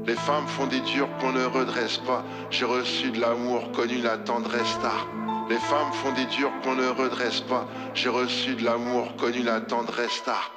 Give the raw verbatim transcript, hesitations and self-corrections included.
Les femmes font des durs qu'on ne redresse pas. J'ai reçu de l'amour, connu la tendresse tard. Les femmes font des durs qu'on ne redresse pas. J'ai reçu de l'amour, connu la tendresse tard.